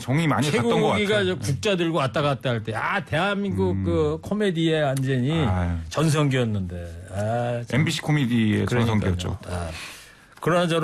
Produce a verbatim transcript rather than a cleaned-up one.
정이 많이 갔던 것 같아요. 최고기가 국자 들고 왔다 갔다 할 때, 아, 대한민국 음. 그 코미디의 완전히 아유. 전성기였는데. 아, 엠비씨 코미디의 전성기였죠. 아. 그러나 저런